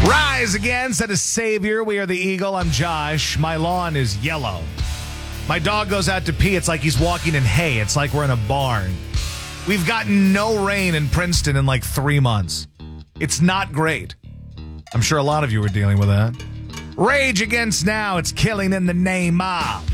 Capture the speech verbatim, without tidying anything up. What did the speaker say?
Rise again, said a savior. We are the Eagle. I'm Josh. My lawn is yellow. My dog goes out to pee. It's like he's walking in hay. It's like we're in a barn. We've gotten no rain in Princeton in like three months. It's not great. I'm sure a lot of you are dealing with that. Rage Against Now. It's killing in the name of.